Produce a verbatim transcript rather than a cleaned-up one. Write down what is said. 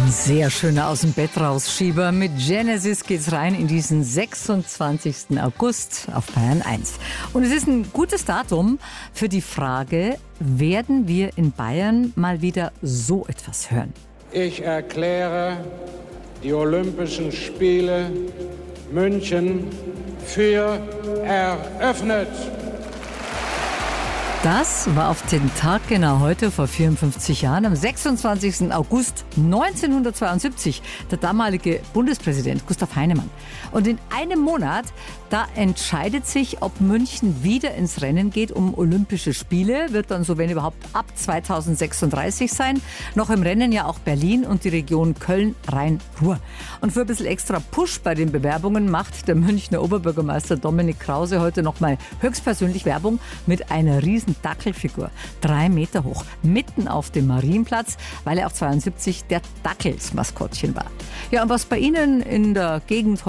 Sehr schöner aus dem Bett rausschieber. Mit Genesis geht's rein in diesen sechsundzwanzigsten August auf Bayern eins. Und es ist ein gutes Datum für die Frage, werden wir in Bayern mal wieder so etwas hören? Ich erkläre die Olympischen Spiele München für eröffnet. Das war auf den Tag genau heute vor vierundfünfzig Jahren, am sechsundzwanzigsten August neunzehnhundertzweiundsiebzig, der damalige Bundespräsident Gustav Heinemann. Und in einem Monat, da entscheidet sich, ob München wieder ins Rennen geht um Olympische Spiele. Wird dann so, wenn überhaupt, ab zweitausendsechsunddreißig sein. Noch im Rennen ja auch Berlin und die Region Köln-Rhein-Ruhr. Und für ein bisschen extra Push bei den Bewerbungen macht der Münchner Oberbürgermeister Dominik Krause heute nochmal höchstpersönlich Werbung mit einer riesen Dackelfigur, drei Meter hoch, mitten auf dem Marienplatz, weil er auch zweiundsiebzig der Dackel das Maskottchen war. Ja, und was bei Ihnen in der Gegend